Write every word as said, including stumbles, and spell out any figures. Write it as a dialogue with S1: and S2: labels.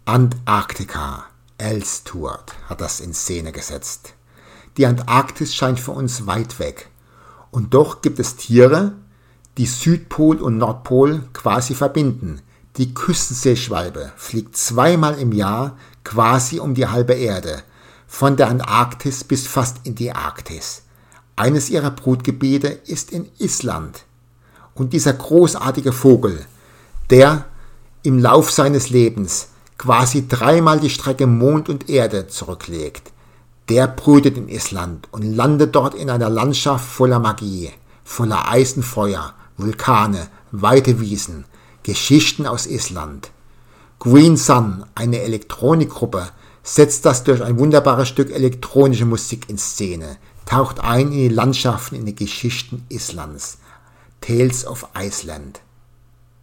S1: Antarktika. Al Stewart hat das in Szene gesetzt. Die Antarktis scheint für uns weit weg. Und doch gibt es Tiere, die Südpol und Nordpol quasi verbinden. Die Küstenseeschwalbe fliegt zweimal im Jahr quasi um die halbe Erde, von der Antarktis bis fast in die Arktis. Eines ihrer Brutgebiete ist in Island. Und dieser großartige Vogel, der im Lauf seines Lebens quasi dreimal die Strecke Mond und Erde zurücklegt, der brütet in Island und landet dort in einer Landschaft voller Magie, voller Eisenfeuer, Vulkane, weite Wiesen, Geschichten aus Island. Green Sun, eine Elektronikgruppe, setzt das durch ein wunderbares Stück elektronische Musik in Szene, taucht ein in die Landschaften, in die Geschichten Islands. Tales of Iceland.